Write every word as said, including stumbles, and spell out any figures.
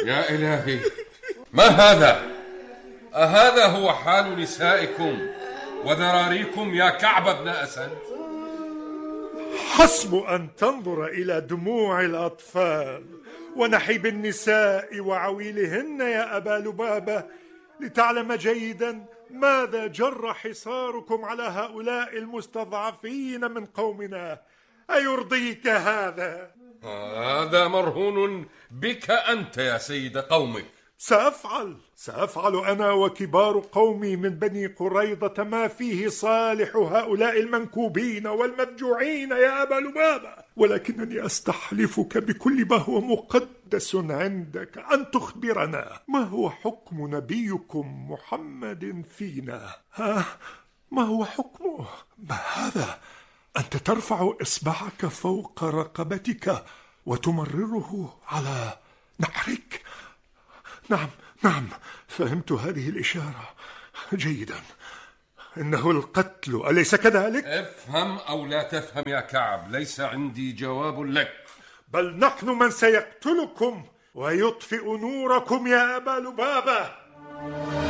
يا إلهي، ما هذا؟ أهذا هو حال نسائكم وذراريكم يا كعب بن أسد؟ حسب أن تنظر إلى دموع الأطفال ونحيب النساء وعويلهن يا أبا لبابة لتعلم جيدا ماذا جر حصاركم على هؤلاء المستضعفين من قومنا. أيرضيك هذا؟ هذا مرهون بك أنت يا سيد قومك. سأفعل سأفعل أنا وكبار قومي من بني قريظة ما فيه صالح هؤلاء المنكوبين والمفجوعين يا أبا لبابة، ولكنني أستحلفك بكل ما هو مقدس عندك أن تخبرنا ما هو حكم نبيكم محمد فينا. ها، ما هو حكمه؟ ما هذا؟ أنت ترفع إصبعك فوق رقبتك وتمرره على نحرك. نعم نعم، فهمت هذه الإشارة جيدا، إنه القتل، أليس كذلك؟ افهم أو لا تفهم يا كعب، ليس عندي جواب لك. بل نحن من سيقتلكم ويطفئ نوركم يا أبا لبابة.